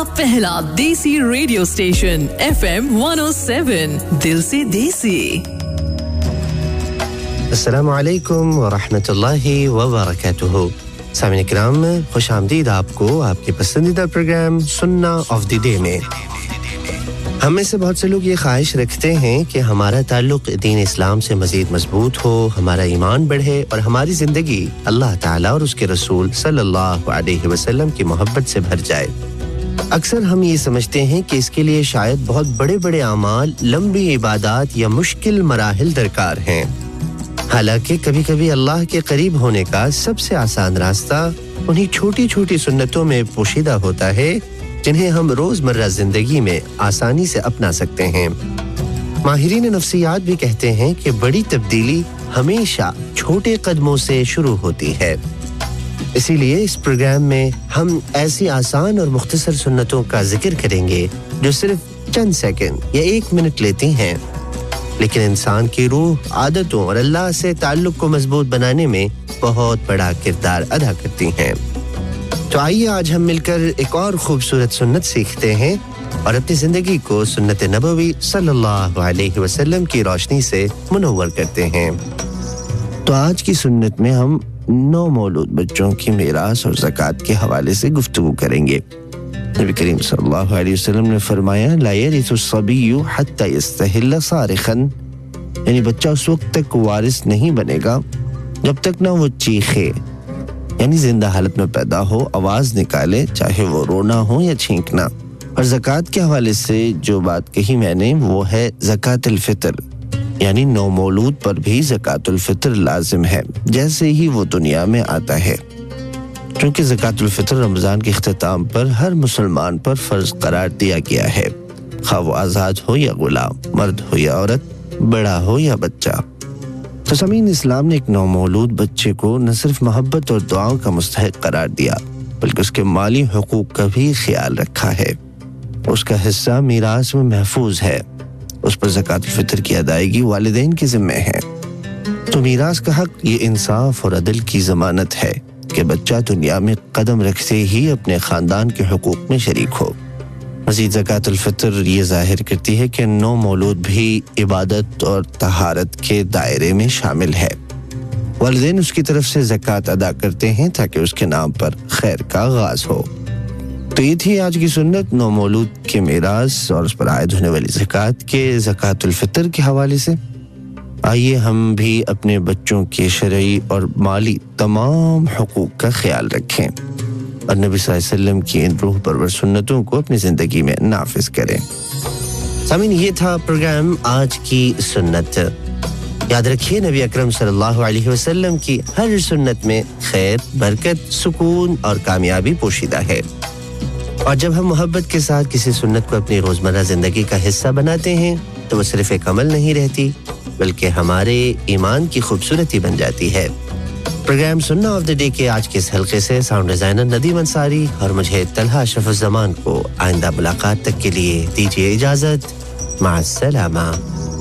पहला देसी radio station FM 107 दिल से देसी अस्सलामु अलैकुम व रहमतुल्लाहि व बरकातुहू सामीन इकराम खुशामदीद आपको आपके पसंदीदा प्रोग्राम सुन्ना ऑफ द डे में हम में से बहुत से लोग ये ख्वाहिश रखते हैं कि हमारा ताल्लुक दीन इस्लाम से मज़ीद मजबूत हो हमारा ईमान बढ़े और हमारी ज़िंदगी अल्लाह ताला और उसके रसूल सल्लल्लाहु अलैहि वसल्लम की मोहब्बत से भर जाए अक्सर हम ये समझते हैं कि इसके लिए शायद बहुत बड़े-बड़े अमाल लंबी इबादत या मुश्किल मराहिल दरकार हैं हालांकि कभी-कभी अल्लाह के करीब होने का सबसे आसान रास्ता उन्हीं छोटी-छोटी सुन्नतों में पोशीदा होता है जिन्हें हम रोजमर्रा जिंदगी में आसानी से अपना सकते हैं माहिरीन नफ्सियात भी कहते हैं कि बड़ी तब्दीली हमेशा छोटे कदमों से शुरू होती है इसीलिए इस प्रोग्राम में हम ऐसी आसान और मुख्तसर सुन्नतों का जिक्र करेंगे जो सिर्फ चंद सेकंड या 1 मिनट लेती हैं लेकिन इंसान की रूह आदतों और अल्लाह से ताल्लुक को मजबूत बनाने में बहुत बड़ा किरदार अदा करती हैं तो आइए आज हम मिलकर एक और खूबसूरत सुन्नत सीखते हैं और अपनी जिंदगी को सुन्नत नबवी सल्लल्लाहु अलैहि वसल्लम की रोशनी से मुनव्वर करते हैं तो आज की सुन्नत में हम नौ मौलूद बच्चों की मीरास और ज़कात के हवाले से गुफ्तगू करेंगे नबी करीम सल्लल्लाहु अलैहि वसल्लम ने फरमाया ला यरिसु सबिय्यु हत्ता यस्तहिल्ल सारिखन यानी बच्चा उस वक्त तक वारिस नहीं बनेगा जब तक ना वो चीखे यानी जिंदा हालत में पैदा हो आवाज निकाले चाहे वो रोना हो या छींकना और ज़कात के हवाले से जो बात कही मैंने वो है ज़कातुल फितर यानी नौ मौलूद पर भी ज़कातुल फितर लाजिम है जैसे ही वो दुनिया में आता है क्योंकि ज़कातुल फितर रमजान के इख्तिताम पर हर मुसलमान पर फर्ज करार दिया गया है खा वो आज़ाद हो या गुलाम मर्द हो या औरत बड़ा हो या बच्चा तो सामीन इस्लाम ने एक नौमौलूद बच्चे को न सिर्फ मोहब्बत और दुआओं का मुस्तहिक करार दिया बल्कि उसके माली हुकूक का भी ख्याल रखा है उसका हिस्सा मीरास में महफूज है उस पर ज़कात फितर की अदायगी वालिदैन के ज़िम्मे है तो मीरास का हक ये इंसाफ और अदल की ज़मानत है कि बच्चा दुनिया में कदम रखते ही अपने ख़ानदान के हुकूक में शरीक हो मज़ीद ज़कातुल फितर ये ज़ाहिर करती है कि नौ मौलूद भी इबादत और तहारत के दायरे में शामिल है वालिदैन उसकी तरफ से ज़कात अदा करते हैं ताकि उसके नाम पर खैर का आगाज़ हो तो ये थी आज की सुन्नत नौ मौलूद के मीरास और उस पर आयद होने वाली ज़कात के ज़कातुल फितर के हवाले से आइए हम भी अपने बच्चों के शरई और माली तमाम हुकूक का ख्याल रखें और नबी सल्लल्लाहु अलैहि वसल्लम की इन रूह परवर सुन्नतों को अपनी जिंदगी में नाफिज करें सामीन ये था प्रोग्राम आज की सुन्नत याद रखिए नबी अकरम सल्लल्लाहु अलैहि वसल्लम की हर सुन्नत में खैर बरकत सुकून और कामयाबी पोशीदा है और जब हम मोहब्बत के साथ किसी सुन्नत को अपनी रोजमर्रा जिंदगी का हिस्सा बनाते हैं तो वो सिर्फ एक अमल नहीं रहती बल्कि हमारे ईमान की खूबसूरती बन जाती है प्रोग्राम सुन्ना ऑफ द डे के आज के इस हलके से साउंड डिजाइनर नदीम अंसारी और मुझे तलहा अशरफुज़्ज़मान को आइंदा मुलाकात तक के लिए दीजिए इजाजत माअस्सलामा